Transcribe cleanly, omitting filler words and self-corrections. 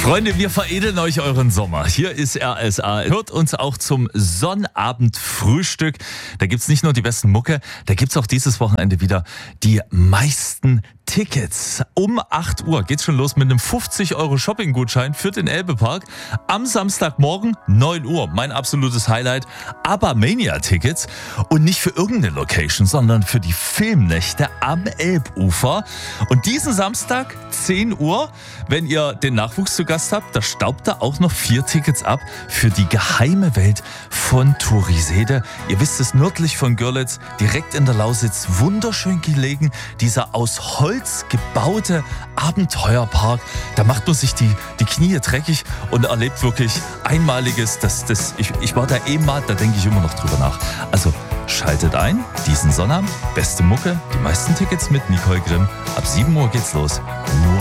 Freunde, wir veredeln euch euren Sommer. Hier ist RSA. Hört uns auch zum Sonnabendfrühstück. Da gibt's nicht nur die besten Mucke, da gibt's auch dieses Wochenende wieder die meisten Tickets. Um 8 Uhr geht's schon los mit einem 50€ Shopping-Gutschein für den Elbe-Park. Am Samstagmorgen 9 Uhr, mein absolutes Highlight, ABBA-Mania-Tickets. Und nicht für irgendeine Location, sondern für die Filmnächte am Elbufer. Und diesen Samstag 10 Uhr, wenn ihr den Nachwuchs zu Gast habt, da staubt da auch noch 4 Tickets ab für die geheime Welt von Turisede. Ihr wisst es, nördlich von Görlitz, direkt in der Lausitz, wunderschön gelegen, dieser aus Holz gebaute Abenteuerpark. Da macht man sich die Knie dreckig und erlebt wirklich Einmaliges. Ich war da mal, da denke ich immer noch drüber nach. Also schaltet ein, diesen Sonnabend, beste Mucke, die meisten Tickets mit Nicole Grimm. Ab 7 Uhr geht's los. Nur